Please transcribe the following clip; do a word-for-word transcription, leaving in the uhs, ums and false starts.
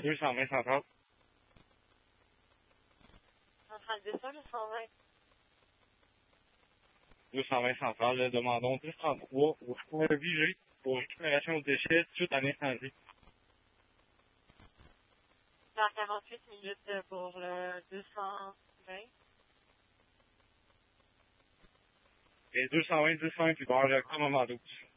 deux cent vingt centrale. Centrale deux cents, deux cent vingt. deux cent vingt centrale, là, demandons dix trente-trois au choix vigé pour récupération de déchets suite à l'incendie. Dans quarante-huit minutes pour le deux cent vingt. Et deux cent vingt, deux cent vingt, puis bon, j'ai un moment douze.